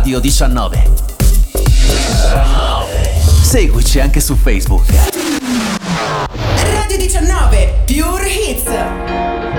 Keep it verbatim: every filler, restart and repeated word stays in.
Radio diciannove. diciannove. Seguici anche su Facebook. Radio diciannove, più